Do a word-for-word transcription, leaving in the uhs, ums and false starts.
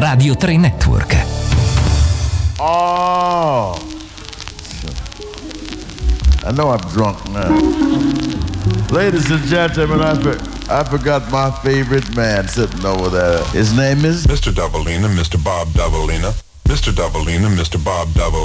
Radio tre Network. Oh, I know I'm drunk now. Ladies and gentlemen, I, for, I forgot my favorite man sitting over there. His name is Mister Doubleina, Mister Bob Doubleina, Mister Doubleina, Mister Bob Doubleina.